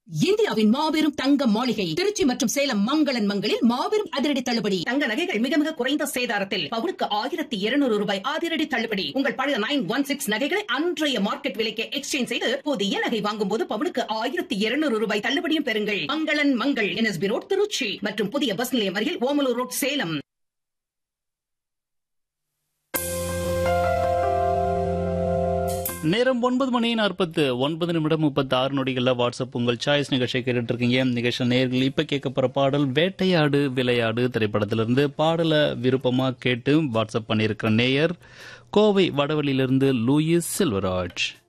இந்தியாவின் மாபெரும் தங்க மாளிகை திருச்சி மற்றும் சேலம் மங்களன் மங்களில் மாபெரும் அதிரடி தள்ளுபடி. தங்க நகைகள் மிக மிக குறைந்த சேதாரத்தில் பவுனுக்கு 1200 ரூபாய் அதிரடி தள்ளுபடி. உங்கள் பழைய 916 நகைகளை அன்றைய மார்க்கெட் விலைக்கு எக்ஸ்சேஞ்ச் செய்து புதிய நகை வாங்கும் போது பவுனுக்கு 1200 ரூபாய் தள்ளுபடியும் பெறுங்கள். மங்களன் மங்கள் NSB ரோட் திருச்சி மற்றும் புதிய பஸ் நிலையம் அருகில் ஓமலூர் ரோட் சேலம். நேரம் 9:49:36 வாட்ஸ்அப் உங்கள் சாய்ஸ் நிகழ்ச்சியை கேட்டுட்டு இருக்கீங்க. நிகழ்ச்சி நேர்கள் இப்ப கேட்க போற பாடல் வேட்டையாடு விளையாடு திரைப்படத்திலிருந்து. பாடலை விருப்பமா கேட்டு வாட்ஸ்அப் பண்ணியிருக்கிற நேயர் கோவை வடவழியிலிருந்து லூயிஸ் செல்வராஜ்.